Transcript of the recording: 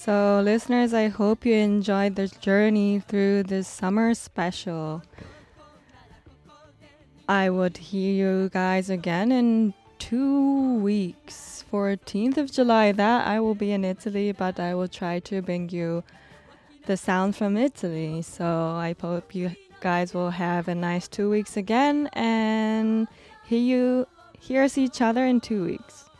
So, listeners, I hope you enjoyed the journey through this summer special. I would hear you guys again in 2 weeks. 14th of July, that I will be in Italy, but I will try to bring you the sound from Italy. So I hope you guys will have a nice 2 weeks again and hear us each other in 2 weeks.